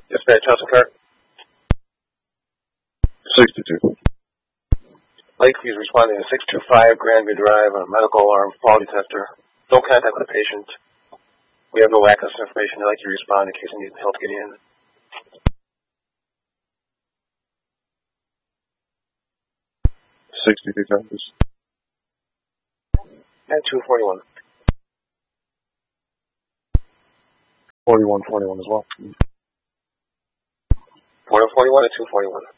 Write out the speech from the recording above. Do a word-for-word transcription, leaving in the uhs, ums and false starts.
Dispatch, Hudson Cart. sixty-two. Lakeview is responding to six two five Grandview Drive, a medical alarm fault detector. No contact with the patient. We have no access to information. I'd like you to respond in case you need help getting in. sixty-two copies. And two forty-one. forty-one forty-one as well. one forty-one and two forty-one.